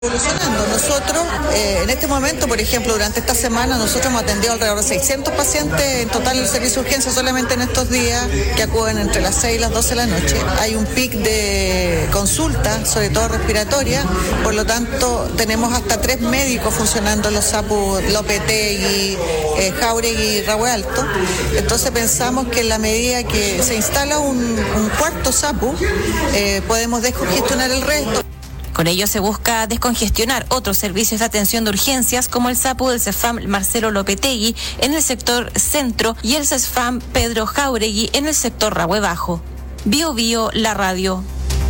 Evolucionando. Nosotros, en este momento, por ejemplo, durante esta semana, nosotros hemos atendido alrededor de 600 pacientes en total en el servicio de urgencia solamente en estos días que acuden entre las 6 y las 12 de la noche. Hay un pic de consultas, sobre todo respiratoria, por lo tanto, tenemos hasta 3 médicos funcionando en los SAPU Lopetegui, Jáuregui y Rahue Alto. Entonces pensamos que en la medida que se instala un cuarto SAPU, podemos descongestionar el resto. Con ello se busca descongestionar otros servicios de atención de urgencias como el SAPU del CESFAM Marcelo Lopetegui en el sector centro y el CESFAM Pedro Jáuregui en el sector Rahue Bajo. Bio Bio, la radio.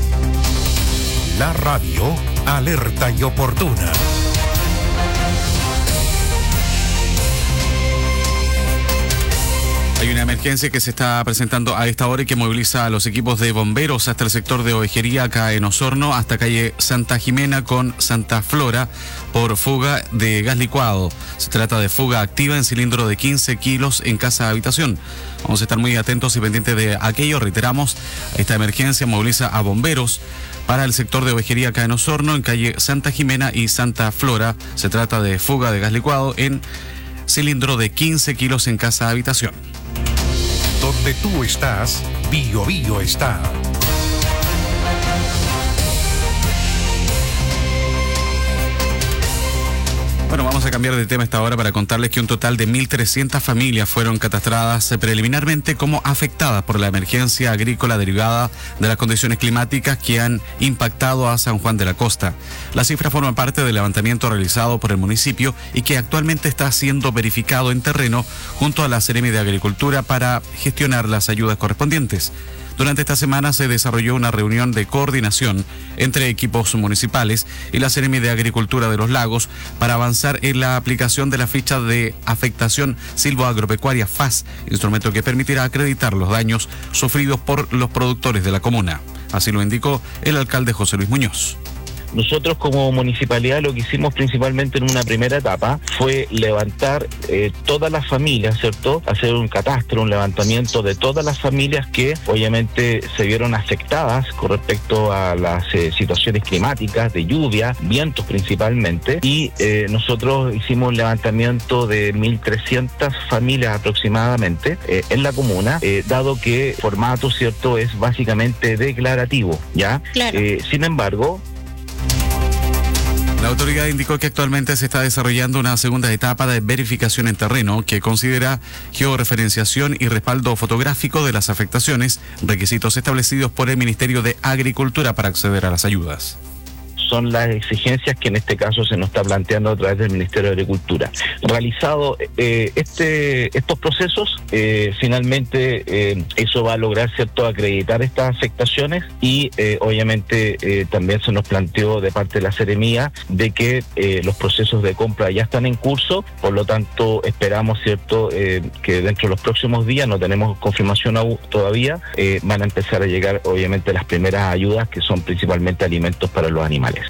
La radio, alerta y oportuna. Hay una emergencia que se está presentando a esta hora y que moviliza a los equipos de bomberos hasta el sector de Ovejería, acá en Osorno, hasta calle Santa Jimena con Santa Flora por fuga de gas licuado. Se trata de fuga activa en cilindro de 15 kilos en casa habitación. Vamos a estar muy atentos y pendientes de aquello. Reiteramos, esta emergencia moviliza a bomberos para el sector de Ovejería acá en Osorno, en calle Santa Jimena y Santa Flora. Se trata de fuga de gas licuado en cilindro de 15 kilos en casa habitación. Donde tú estás, Bio Bio está. Bueno, vamos a cambiar de tema esta hora para contarles que un total de 1.300 familias fueron catastradas preliminarmente como afectadas por la emergencia agrícola derivada de las condiciones climáticas que han impactado a San Juan de la Costa. La cifra forma parte del levantamiento realizado por el municipio y que actualmente está siendo verificado en terreno junto a la Seremi de Agricultura para gestionar las ayudas correspondientes. Durante esta semana se desarrolló una reunión de coordinación entre equipos municipales y la Seremi de Agricultura de los Lagos para avanzar en la aplicación de la ficha de afectación silvoagropecuaria FAS, instrumento que permitirá acreditar los daños sufridos por los productores de la comuna. Así lo indicó el alcalde José Luis Muñoz. Nosotros como municipalidad lo que hicimos principalmente en una primera etapa fue levantar todas las familias, ¿cierto? Hacer un catastro, un levantamiento de todas las familias que obviamente se vieron afectadas con respecto a las situaciones climáticas, de lluvia, vientos principalmente, y nosotros hicimos un levantamiento de 1.300 familias aproximadamente en la comuna, dado que el formato, ¿cierto?, es básicamente declarativo, ¿ya? Claro. Sin embargo, la autoridad indicó que actualmente se está desarrollando una segunda etapa de verificación en terreno que considera georreferenciación y respaldo fotográfico de las afectaciones, requisitos establecidos por el Ministerio de Agricultura para acceder a las ayudas. Son las exigencias que en este caso se nos está planteando a través del Ministerio de Agricultura. Realizado estos procesos, finalmente eso va a lograr, ¿cierto?, acreditar estas afectaciones y obviamente también se nos planteó de parte de la Seremía de que los procesos de compra ya están en curso, por lo tanto esperamos, ¿cierto?, que dentro de los próximos días, no tenemos confirmación aún todavía, van a empezar a llegar obviamente las primeras ayudas que son principalmente alimentos para los animales.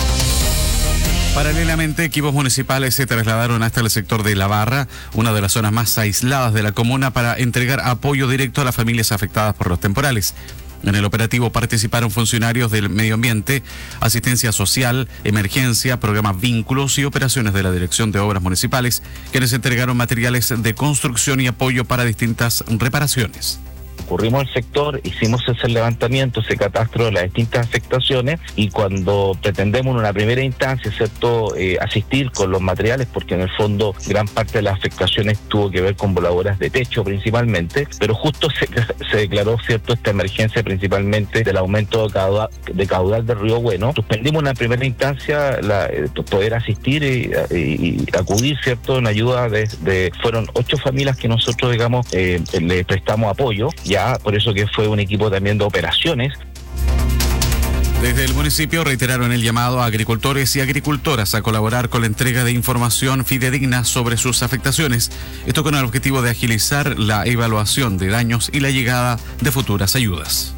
Paralelamente, equipos municipales se trasladaron hasta el sector de La Barra, una de las zonas más aisladas de la comuna, para entregar apoyo directo a las familias afectadas por los temporales. En el operativo participaron funcionarios del medio ambiente, asistencia social, emergencia, programas vínculos y operaciones de la Dirección de Obras Municipales, quienes entregaron materiales de construcción y apoyo para distintas reparaciones. Concurrimos al sector, hicimos ese levantamiento, ese catastro de las distintas afectaciones, y cuando pretendemos en una primera instancia, ¿cierto?, asistir con los materiales, porque en el fondo gran parte de las afectaciones tuvo que ver con voladoras de techo principalmente, pero justo se declaró, ¿cierto?, esta emergencia principalmente del aumento de caudal del río Bueno. Suspendimos en una primera instancia poder asistir y acudir, ¿cierto?, en ayuda fueron 8 familias que nosotros, digamos, le prestamos apoyo. Ya, por eso que fue un equipo también de operaciones. Desde el municipio reiteraron el llamado a agricultores y agricultoras a colaborar con la entrega de información fidedigna sobre sus afectaciones, esto con el objetivo de agilizar la evaluación de daños y la llegada de futuras ayudas.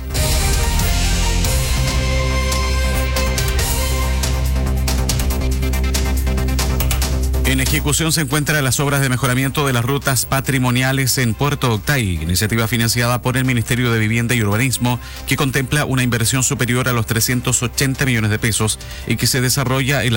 En En ejecución se encuentran las obras de mejoramiento de las rutas patrimoniales en Puerto Octay, iniciativa financiada por el Ministerio de Vivienda y Urbanismo, que contempla una inversión superior a los 380 millones de pesos y que se desarrolla en la